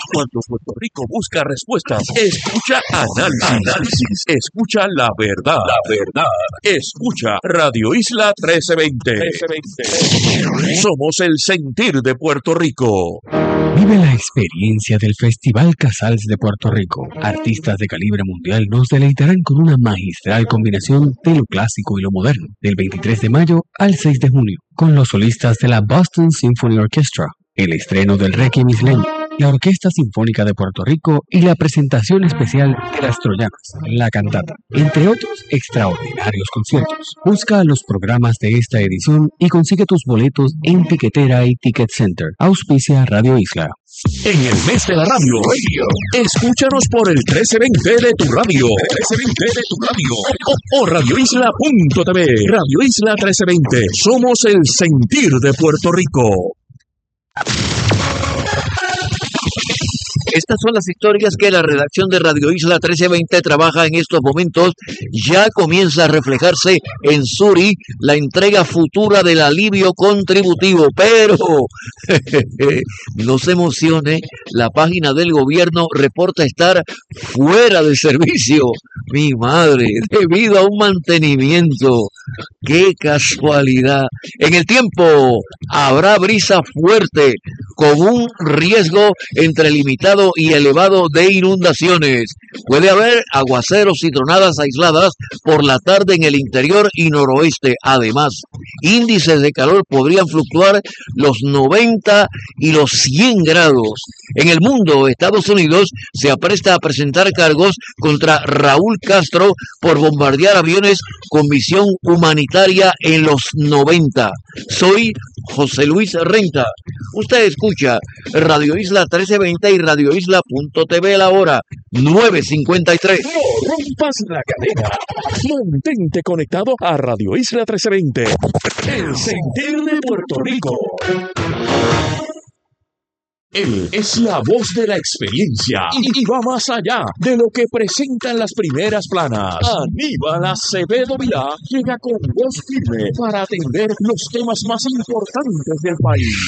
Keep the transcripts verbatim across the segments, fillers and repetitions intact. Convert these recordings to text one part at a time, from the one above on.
Cuando Puerto Rico busca respuestas, escucha análisis, análisis, escucha la verdad, la verdad, escucha Radio Isla trece veinte. Somos el sentir de Puerto Rico. Vive la experiencia del Festival Casals de Puerto Rico. Artistas de calibre mundial nos deleitarán con una magistral combinación de lo clásico y lo moderno, del veintitrés de mayo al seis de junio, con los solistas de la Boston Symphony Orchestra, el estreno del Requiem isleño, la Orquesta Sinfónica de Puerto Rico y la presentación especial de las Troyanas, la cantata, entre otros extraordinarios conciertos. Busca los programas de esta edición y consigue tus boletos en Tiquetera y Ticket Center. Auspicia Radio Isla. En el mes de la radio, radio. Escúchanos por el trece veinte de tu radio, trece veinte de tu radio, o, o radioisla punto t v. Radio Isla trece veinte, somos el sentir de Puerto Rico. Estas son las historias que la redacción de Radio Isla trece veinte trabaja en estos momentos. Ya comienza a reflejarse en Suri la entrega futura del alivio contributivo, pero no se emocione, la página del gobierno reporta estar fuera de servicio. Mi madre, debido a un mantenimiento. ¡Qué casualidad! En el tiempo habrá brisa fuerte con un riesgo entre limitado y elevado de inundaciones. Puede haber aguaceros y tronadas aisladas por la tarde en el interior y noroeste. Además, índices de calor podrían fluctuar los noventa y los cien grados. En el mundo, Estados Unidos se apresta a presentar cargos contra Raúl Castro por bombardear aviones con misión humanitaria en los noventa. Soy José Luis Renta. Usted escucha Radio Isla trece veinte y radioisla punto t v a la hora nueve cincuenta y tres. No rompas la cadena. Mantente conectado a Radio Isla trece veinte. El sentir de Puerto Rico. Él es la voz de la experiencia y, y va más allá de lo que presentan las primeras planas. Aníbal Acevedo Vilá llega con voz firme para atender los temas más importantes del país.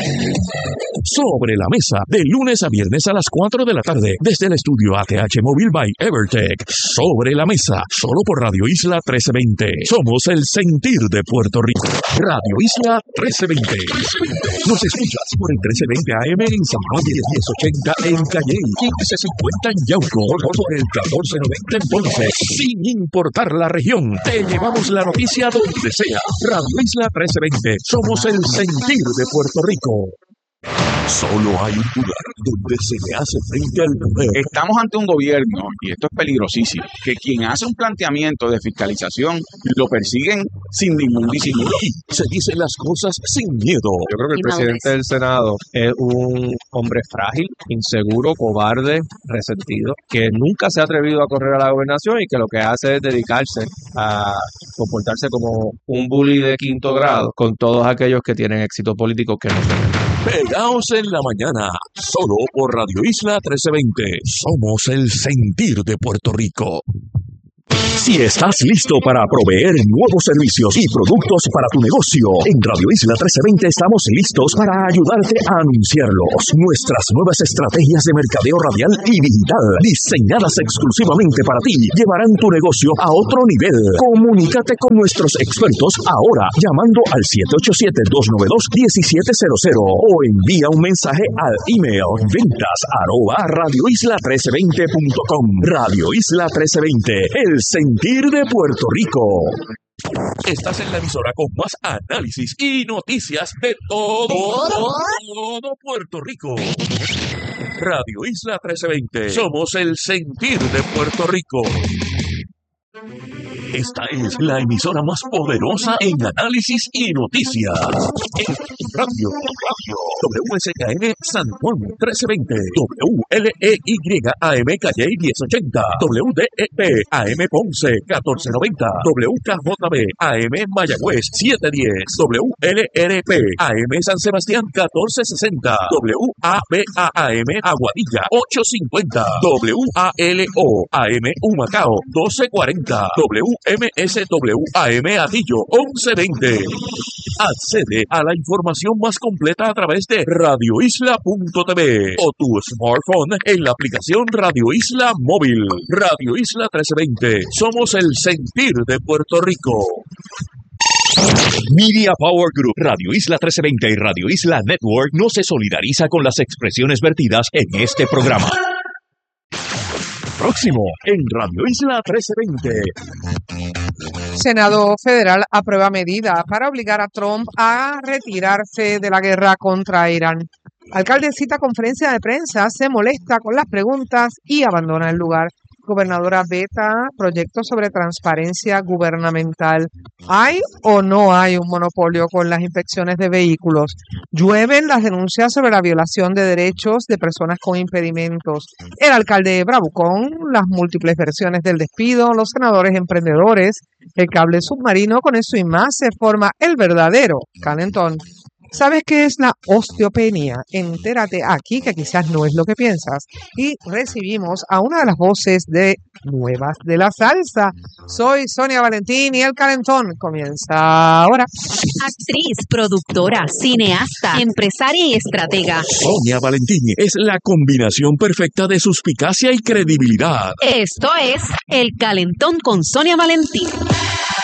Sobre la mesa, de lunes a viernes a las cuatro de la tarde, desde el estudio A T H Móvil by Evertech. Sobre la mesa, solo por Radio Isla trece veinte. Somos el sentir de Puerto Rico. Radio Isla trece veinte. Nos escuchas por el trece veinte A M en San Juan, diez ochenta en Calle, quince cincuenta en Yauco, por el catorce noventa en Ponce. Sin importar la región, te llevamos la noticia donde sea. Radio Isla trece veinte, somos el sentir de Puerto Rico. Solo hay un lugar donde se le hace frente al poder. Estamos ante un gobierno, y esto es peligrosísimo, que quien hace un planteamiento de fiscalización lo persiguen sin ningún disimulo. Y se dicen las cosas sin miedo. Yo creo que el presidente del Senado es un hombre frágil, inseguro, cobarde, resentido, que nunca se ha atrevido a correr a la gobernación y que lo que hace es dedicarse a comportarse como un bully de quinto grado con todos aquellos que tienen éxito político que no se ven. Pegaos en la mañana, solo por Radio Isla trece veinte. Somos el sentir de Puerto Rico. Si estás listo para proveer nuevos servicios y productos para tu negocio, en Radio Isla trece veinte estamos listos para ayudarte a anunciarlos. Nuestras nuevas estrategias de mercadeo radial y digital, diseñadas exclusivamente para ti, llevarán tu negocio a otro nivel. Comunícate con nuestros expertos ahora, llamando al siete ocho siete, dos nueve dos, uno siete cero cero o envía un mensaje al email ventas arroba radioisla trece veinte punto com. Radio Isla trece veinte, el sentir de Puerto Rico. Estás en la emisora con más análisis y noticias de todo, todo Puerto Rico. Radio Isla trece veinte. Somos el sentir de Puerto Rico. Esta es la emisora más poderosa en análisis y noticias. Radio, radio, W S K N San Juan trece veinte, W L E Y A M Calle diez ochenta, W D E P A M Ponce catorce noventa, W K J B A M Mayagüez setecientos diez, W L R P A M San Sebastián catorce sesenta, W A B A A M Aguadilla ochocientos cincuenta, W A L O A M Humacao doce cuarenta, W M S W A M Atillo once veinte. Accede a la información más completa a través de radio isla punto t v o tu smartphone en la aplicación Radio Isla Móvil. Radio Isla trece veinte. Somos el sentir de Puerto Rico. Media Power Group, Radio Isla trece veinte y Radio Isla Network no se solidariza con las expresiones vertidas en este programa. Próximo en Radio Isla trece veinte. Senado Federal aprueba medida para obligar a Trump a retirarse de la guerra contra Irán. Alcalde cita conferencia de prensa, se molesta con las preguntas y abandona el lugar. Gobernadora veta proyecto sobre transparencia gubernamental. ¿Hay o no hay un monopolio con las inspecciones de vehículos? Llueven las denuncias sobre la violación de derechos de personas con impedimentos. El alcalde bravucón, las múltiples versiones del despido, los senadores emprendedores, el cable submarino, con eso y más se forma el verdadero calentón. ¿Sabes qué es la osteopenia? Entérate aquí, que quizás no es lo que piensas. Y recibimos a una de las voces de nuevas de la salsa. Soy Sonia Valentín y el calentón comienza ahora. Actriz, productora, cineasta, empresaria y estratega. Sonia Valentín es la combinación perfecta de suspicacia y credibilidad. Esto es El Calentón con Sonia Valentín.